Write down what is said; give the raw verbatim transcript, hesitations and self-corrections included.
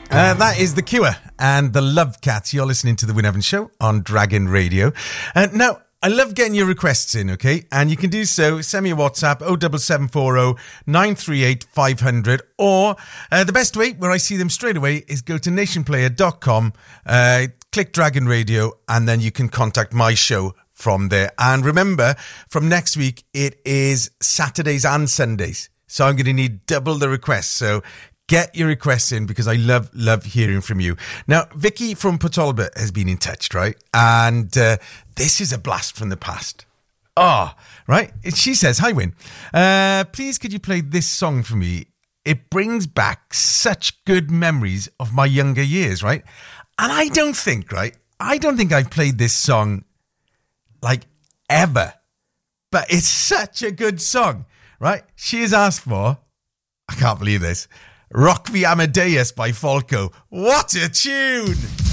Uh, that is The Cure and The Love Cats. You're listening to The Wyn Evans Show on Dragon Radio. Uh, now, I love getting your requests in, okay? And you can do so. Send me a WhatsApp, oh seven seven four oh nine three eight five hundred. Or uh, the best way, where I see them straight away, is go to nation player dot com, uh, click Dragon Radio, and then you can contact my show from there. And remember, from next week, it is Saturdays and Sundays. So I'm going to need double the requests. So get your requests in because I love, love hearing from you. Now, Vicky from Port Talbot has been in touch, right? And uh, this is a blast from the past. Oh, right? She says, hi, Wyn. Uh, please, could you play this song for me? It brings back such good memories of my younger years, right? And I don't think, right? I don't think I've played this song, like, ever. But it's such a good song, right? She has asked for, I can't believe this, Rock Me Amadeus by Falco. What a tune!